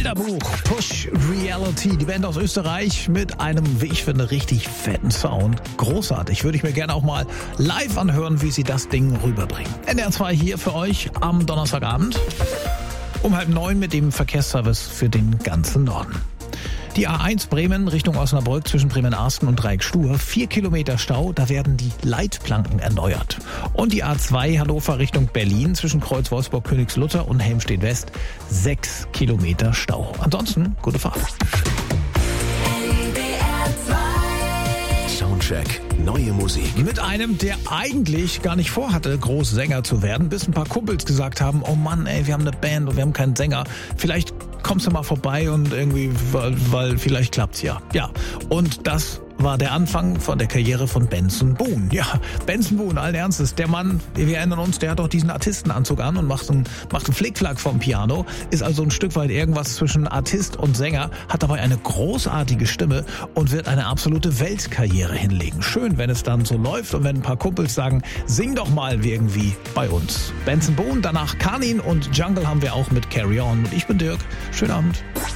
Bilderbuch, Push Reality, die Band aus Österreich mit einem, wie ich finde, richtig fetten Sound. Großartig, würde ich mir gerne auch mal live anhören, wie sie das Ding rüberbringen. NDR 2 hier für euch am Donnerstagabend um 8:30 mit dem Verkehrsservice für den ganzen Norden. Die A1 Bremen Richtung Osnabrück zwischen Bremen-Arsten und Dreieckstuhr, 4 Kilometer Stau, da werden die Leitplanken erneuert. Und die A2 Hannover Richtung Berlin zwischen Kreuz Wolfsburg-Königslutter und Helmstedt-West, 6 Kilometer Stau. Ansonsten, gute Fahrt. Soundcheck, neue Musik. Mit einem, der eigentlich gar nicht vorhatte, Großsänger zu werden, bis ein paar Kumpels gesagt haben, oh Mann, ey, wir haben eine Band und wir haben keinen Sänger. Vielleicht kommst du mal vorbei und irgendwie, weil vielleicht klappt's ja. Ja, und das war der Anfang von der Karriere von Benson Boone. Ja, Benson Boone, allen Ernstes, der Mann, wir erinnern uns, der hat auch diesen Artistenanzug an und macht einen Flickflack vom Piano, ist also ein Stück weit irgendwas zwischen Artist und Sänger, hat dabei eine großartige Stimme und wird eine absolute Weltkarriere hinlegen. Schön, wenn es dann so läuft und wenn ein paar Kumpels sagen, sing doch mal irgendwie bei uns. Benson Boone, danach Kanin und Jungle haben wir auch mit Carry On. Und ich bin Dirk. Schönen Abend.